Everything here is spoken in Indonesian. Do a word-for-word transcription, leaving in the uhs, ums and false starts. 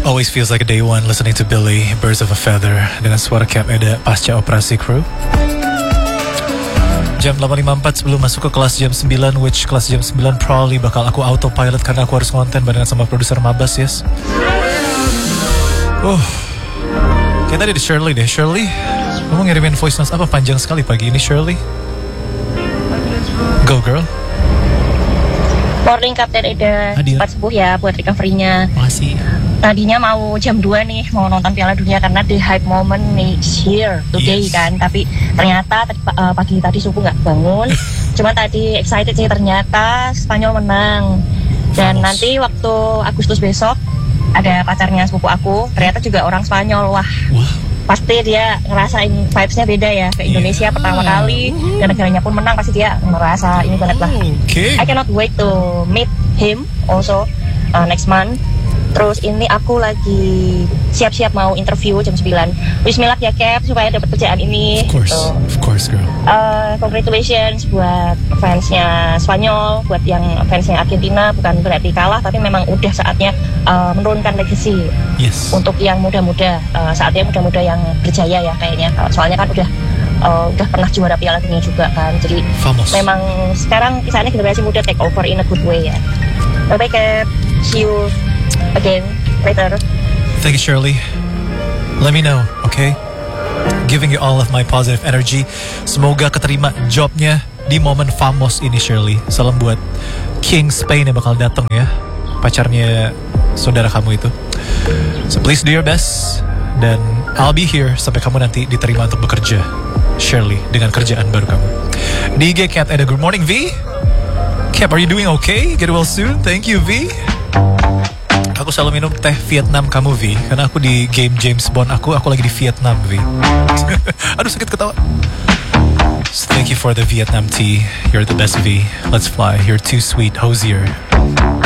Always feels like a day one listening to Billy, Birds of a Feather, dengan suara Cap Eda pasca operasi kru. Jam delapan lima puluh empat sebelum masuk ke kelas jam sembilan, which kelas jam sembilan probably bakal aku autopilot karena aku harus ngonten barengan sama produser Mabas, yes. Uh, kayak tadi di Shirley deh, Shirley. Kamu ngirimin voice notes apa panjang sekali pagi ini, Shirley? Go girl. Morning Kapten Eda, cepat sembuh ya buat recovery-nya. Makasih. Tadinya mau jam dua nih, mau nonton Piala Dunia karena the hype moment is here today yes. kan. Tapi ternyata uh, pagi tadi subuh nggak bangun. Cuma tadi excited sih, ternyata Spanyol menang. Dan Vamos. Nanti waktu Agustus besok ada pacarnya sepupu aku, ternyata juga orang Spanyol. Wah, Wah. pasti dia ngerasain vibes-nya beda ya ke Indonesia yeah. pertama kali. Dan negaranya pun menang, pasti dia ngerasa ini banget lah. Okay. I cannot wait to meet him also uh, next month. Terus ini aku lagi siap-siap mau interview jam sembilan. Bismillah ya Cap, supaya dapat kerjaan ini. Of course, so, of course girl. Uh, congratulations buat fansnya Spanyol, buat yang fansnya Argentina. Bukan berarti kalah, tapi memang udah saatnya uh, menurunkan legacy. Yes. Untuk yang muda-muda, uh, saatnya muda-muda yang berjaya ya kayaknya. Soalnya kan udah uh, udah pernah juara Piala Dunia juga kan. Jadi Vamos. Memang sekarang kisahnya generasi muda take over in a good way ya. Bye-bye Cap, see you again later. Thank you Shirley. Let me know, okay? Giving you all of my positive energy. Semoga keterima jobnya di momen Famos ini Shirley. Salam buat King Spain yang bakal datang ya, pacarnya saudara kamu itu. So please do your best. Dan I'll be here sampai kamu nanti diterima untuk bekerja Shirley, dengan kerjaan baru kamu. D J Cat Eda, good morning V. Cap, are you doing okay? Get well soon. Thank you V. Aku selalu minum teh Vietnam kamu V, karena aku di game James Bond aku, aku lagi di Vietnam V. Aduh sakit ketawa. So thank you for the Vietnam tea. You're the best V. Let's fly. You're too sweet, Hosier.